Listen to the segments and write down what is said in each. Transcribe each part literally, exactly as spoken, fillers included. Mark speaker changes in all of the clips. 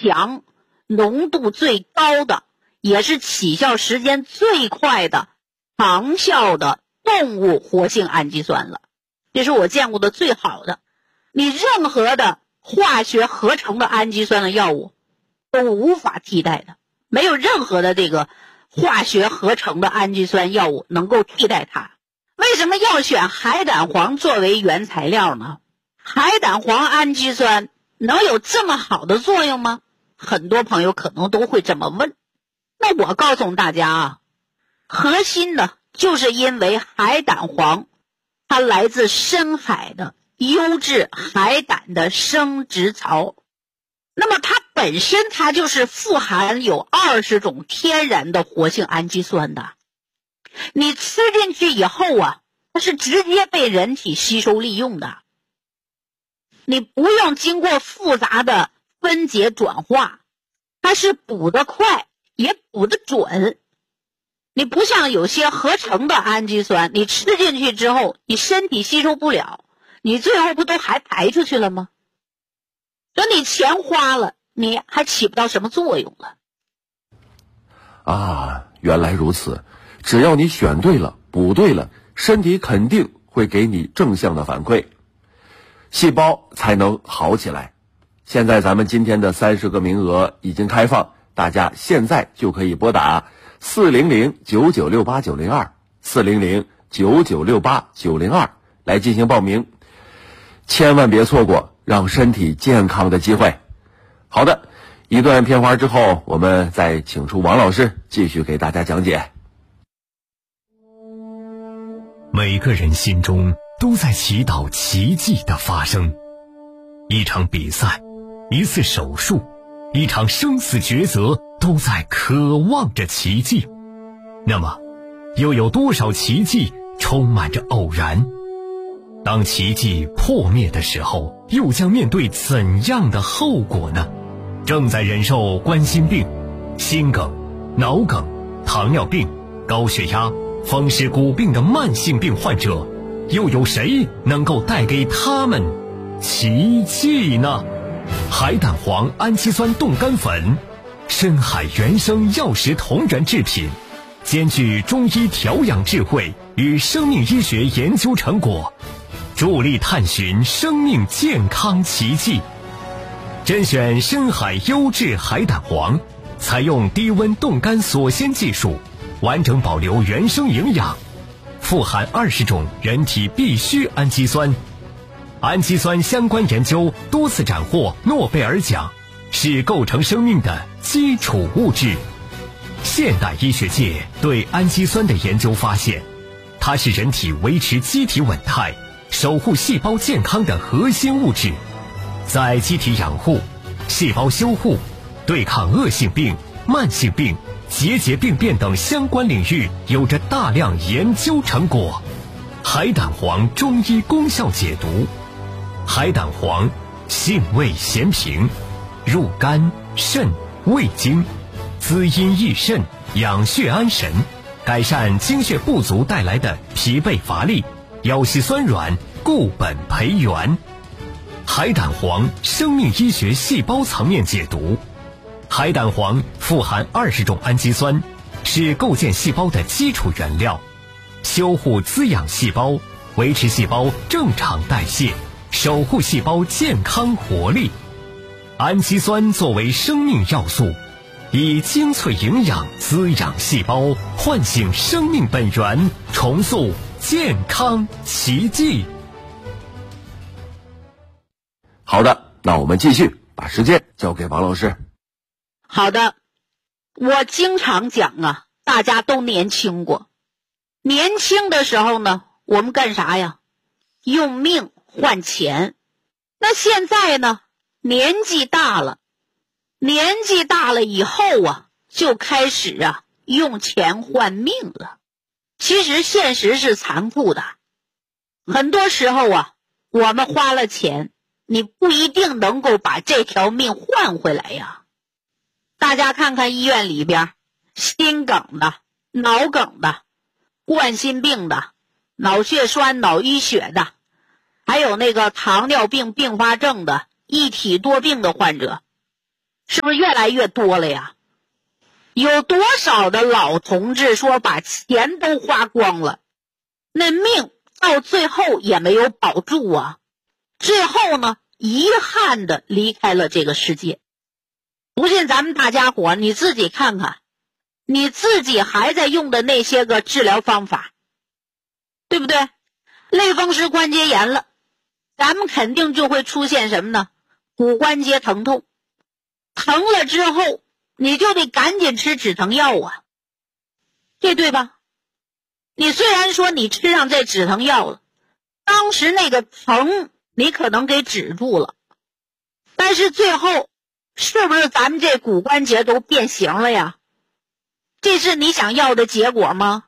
Speaker 1: 强、浓度最高的，也是起效时间最快的长效的动物活性氨基酸了。这是我见过的最好的。你任何的化学合成的氨基酸的药物都无法替代的，没有任何的这个化学合成的氨基酸药物能够替代它。为什么要选海胆黄作为原材料呢？海胆黄氨基酸能有这么好的作用吗？很多朋友可能都会这么问。那我告诉大家啊，核心的就是因为海胆黄它来自深海的优质海胆的生殖槽，那么它本身它就是富含有二十种天然的活性氨基酸的。你吃进去以后啊，它是直接被人体吸收利用的，你不用经过复杂的分解转化，它是补得快也补得准。你不像有些合成的氨基酸，你吃进去之后你身体吸收不了，你最后不都还排出去了吗？所以你钱花了，你还起不到什么作用了。
Speaker 2: 啊，原来如此。只要你选对了，补对了，身体肯定会给你正向的反馈，细胞才能好起来。现在咱们今天的三十个名额已经开放，大家现在就可以拨打四零零九九六八九零二 四零零九九六八九零二来进行报名，千万别错过让身体健康的机会。好的，一段片花之后，我们再请出王老师继续给大家讲解。
Speaker 3: 每个人心中都在祈祷奇迹的发生，一场比赛，一次手术，一场生死抉择，都在渴望着奇迹。那么又有多少奇迹充满着偶然？当奇迹破灭的时候，又将面对怎样的后果呢？正在忍受冠心病、心梗、脑梗、糖尿病、高血压、风湿骨病的慢性病患者，又有谁能够带给他们奇迹呢？海胆黄氨基酸冻干粉，深海原生药食同源制品，兼具中医调养智慧与生命医学研究成果，助力探寻生命健康奇迹。甄选深海优质海胆黄，采用低温冻干锁鲜技术，完整保留原生营养，富含二十种人体必需氨基酸。氨基酸相关研究多次斩获诺贝尔奖，是构成生命的基础物质。现代医学界对氨基酸的研究发现，它是人体维持机体稳态、守护细胞健康的核心物质，在机体养护、细胞修护、对抗恶性病、慢性病、结节病变等相关领域有着大量研究成果。海胆黄中医功效解读：海胆黄性味咸平，入肝、肾、胃经，滋阴益肾，养血安神，改善精血不足带来的疲惫乏力、腰膝酸软，固本培元。海胆黄生命医学细胞层面解读：海胆黄富含二十种氨基酸，是构建细胞的基础原料，修护滋养细胞，维持细胞正常代谢，守护细胞健康活力。氨基酸作为生命要素，以精粹营养滋养细胞，唤醒生命本源，重塑健康奇迹。
Speaker 2: 好的，那我们继续，把时间交给王老师。
Speaker 1: 好的，我经常讲啊，大家都年轻过。年轻的时候呢，我们干啥呀？用命换钱。那现在呢，年纪大了，年纪大了以后啊，就开始啊，用钱换命了。其实现实是残酷的，很多时候啊，我们花了钱，你不一定能够把这条命换回来呀。大家看看医院里边，心梗的、脑梗的、冠心病的、脑血栓、脑淤血的，还有那个糖尿病并发症的、一体多病的患者， 是不是越来越多了呀？有多少的老同志说把钱都花光了，那命到最后也没有保住啊，最后呢遗憾的离开了这个世界。不信咱们大家伙你自己看看，你自己还在用的那些个治疗方法，对不对？类风湿关节炎了，咱们肯定就会出现什么呢？骨关节疼痛，疼了之后你就得赶紧吃止疼药啊，这对吧？你虽然说你吃上这止疼药了，当时那个疼你可能给止住了，但是最后是不是咱们这骨关节都变形了呀？这是你想要的结果吗？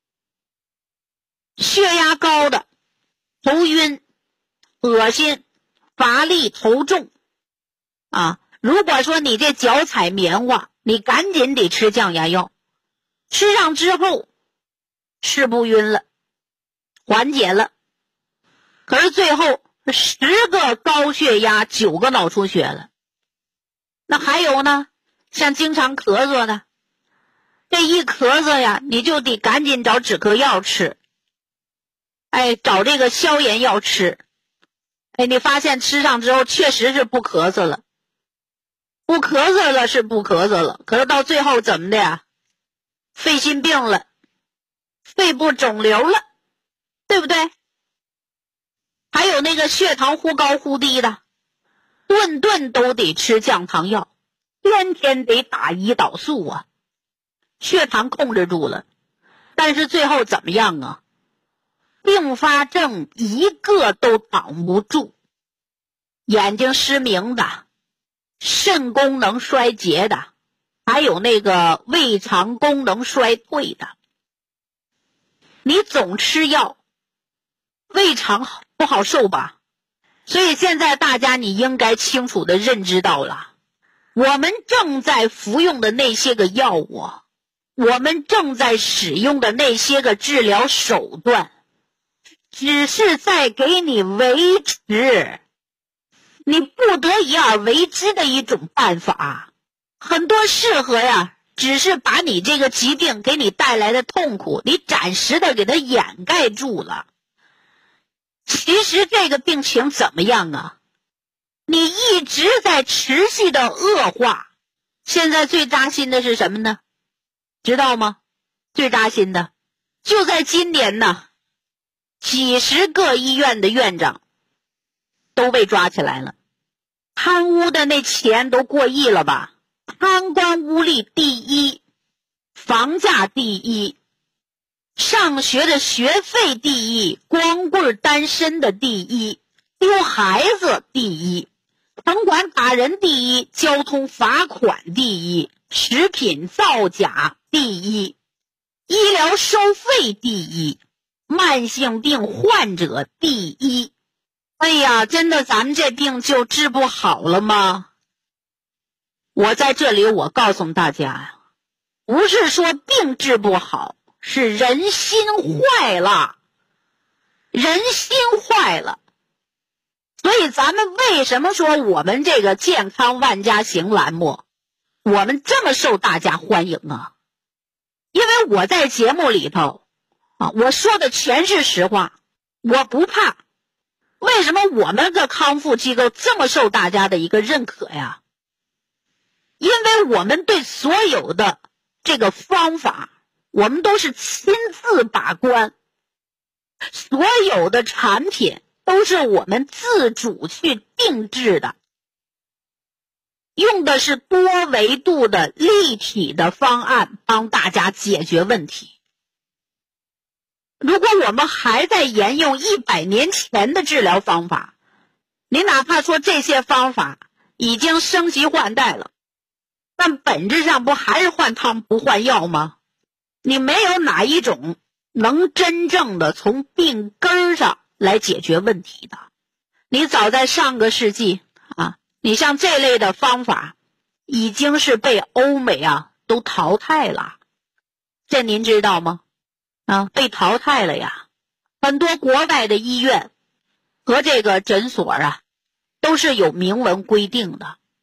Speaker 1: 血压高的，头晕、恶心、乏力、头重啊！如果说你这脚踩棉花，你赶紧得吃降压药，吃上之后是不晕了，缓解了。可是最后十个高血压，九个脑出血了。那还有呢，像经常咳嗽的，这一咳嗽呀，你就得赶紧找止咳药吃，哎，找这个消炎药吃。哎，你发现吃上之后确实是不咳嗽了，不咳嗽了是不咳嗽了，可是到最后怎么的呀？肺心病了，肺部肿瘤了，对不对？还有那个血糖忽高忽低的，顿顿都得吃降糖药，天天得打胰岛素啊，血糖控制住了，但是最后怎么样啊？并发症一个都挡不住，眼睛失明的，肾功能衰竭的，还有那个胃肠功能衰退的。你总吃药，胃肠不好受吧？所以现在大家你应该清楚的认知到了，我们正在服用的那些个药物，我们正在使用的那些个治疗手段，只是在给你维持你不得已而为之的一种办法。很多适合呀，只是把你这个疾病给你带来的痛苦，你暂时的给它掩盖住了。其实这个病情怎么样啊？你一直在持续的恶化。现在最扎心的是什么呢？知道吗？最扎心的就在今年呢，几十个医院的院长都被抓起来了，贪污的那钱都过亿了吧？贪官污吏第一，房价第一，上学的学费第一，光棍单身的第一，丢孩子第一，城管打人第一，交通罚款第一，食品造假第一，医疗收费第一，慢性病患者第一。哎呀，真的咱们这病就治不好了吗？我在这里我告诉大家呀，不是说病治不好，是人心坏了，人心坏了。所以咱们为什么说我们这个健康万家行栏目我们这么受大家欢迎啊？因为我在节目里头啊，我说的全是实话，我不怕。为什么我们的康复机构这么受大家的一个认可呀？因为我们对所有的这个方法，我们都是亲自把关，所有的产品都是我们自主去定制的，用的是多维度的立体的方案帮大家解决问题。如果我们还在沿用一百年前的治疗方法，你哪怕说这些方法已经升级换代了，但本质上不还是换汤不换药吗？你没有哪一种能真正的从病根上来解决问题的。你早在上个世纪啊，你像这类的方法已经是被欧美啊都淘汰了，这您知道吗？啊，被淘汰了呀。很多国外的医院和这个诊所啊，都是有明文规定的，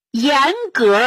Speaker 1: 严格